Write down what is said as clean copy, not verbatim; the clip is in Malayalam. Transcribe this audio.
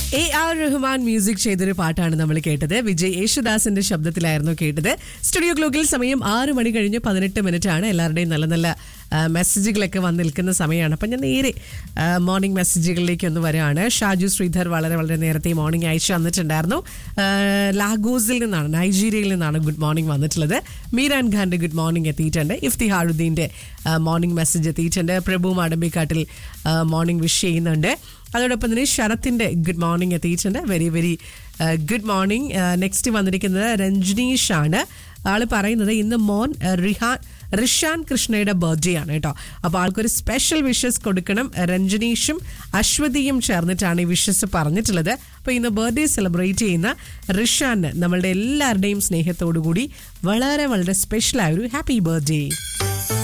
A.R. റഹ്മാൻ മ്യൂസിക് ചെയ്തൊരു പാട്ടാണ് നമ്മൾ കേട്ടത്. വിജയ് യേശുദാസിന്റെ ശബ്ദത്തിലായിരുന്നു കേട്ടത്. സ്റ്റുഡിയോ ഗ്ലോക്കിൽ സമയം 6 മണി കഴിഞ്ഞ് 18 മിനിറ്റ് ആണ്. എല്ലാവരുടെയും നല്ല നല്ല മെസ്സേജുകളൊക്കെ വന്ന് നിൽക്കുന്ന സമയമാണ്. അപ്പം ഞാൻ നേരെ മോർണിംഗ് മെസ്സേജുകളിലേക്ക് ഒന്ന് വരികയാണ്. ഷാജു ശ്രീധർ വളരെ വളരെ നേരത്തെ മോർണിംഗ് അയച്ചു വന്നിട്ടുണ്ടായിരുന്നു. ലാഗോസിൽ നിന്നാണ്, നൈജീരിയയിൽ നിന്നാണ് ഗുഡ് മോർണിംഗ് വന്നിട്ടുള്ളത്. മീരാൻ ഖാന്റെ ഗുഡ് മോർണിംഗ് എത്തിയിട്ടുണ്ട്. ഇഫ്തിഹാറുദ്ദീൻ്റെ മോർണിംഗ് മെസ്സേജ് എത്തിയിട്ടുണ്ട്. പ്രഭു മാടമ്പിക്കാട്ടിൽ മോർണിംഗ് വിഷ് ചെയ്യുന്നുണ്ട്. അതോടൊപ്പം തന്നെ ശരത്തിന്റെ ഗുഡ് മോർണിംഗ് എത്തിയിട്ടുണ്ട്. Very very good morning. Next വന്നിരിക്കുന്നത് രഞ്ജനീഷ് ആണ്. ആള് പറയുന്നത് ഇന്ന് മോൻ റിഷാൻ കൃഷ്ണയുടെ ബർത്ത്ഡേ ആണ് കേട്ടോ. അപ്പോൾ ആൾക്കൊരു സ്പെഷ്യൽ വിഷസ് കൊടുക്കണം. രഞ്ജനീഷും അശ്വതിയും ചേർന്നിട്ടാണ് ഈ വിഷസ് പറഞ്ഞിട്ടുള്ളത്. അപ്പോൾ ഇന്ന് ബർത്ത്ഡേ സെലിബ്രേറ്റ് ചെയ്യുന്ന റിഷാന് നമ്മളുടെ എല്ലാവരുടെയും സ്നേഹത്തോടു കൂടി വളരെ വളരെ സ്പെഷ്യലായ ഒരു ഹാപ്പി ബർത്ത്ഡേ.